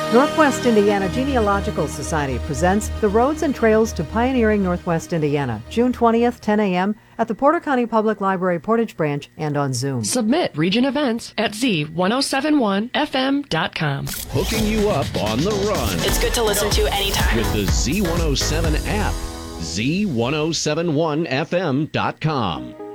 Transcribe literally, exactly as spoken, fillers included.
Northwest Indiana Genealogical Society presents The Roads and Trails to Pioneering Northwest Indiana, June twentieth, ten a.m. at the Porter County Public Library Portage Branch and on Zoom. Submit region events at z ten seventy-one f m dot com. Hooking you up on the run. It's good to listen to anytime. With the Z one oh seven app. z ten seventy-one f m dot com.